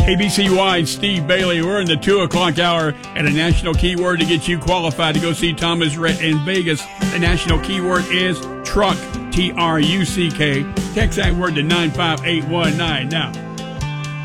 KBCY, Steve Bailey. We're in the 2 o'clock hour and a national keyword to get you qualified to go see Thomas Rhett in Vegas. The national keyword is truck, Truck. Text that word to 95819. Now,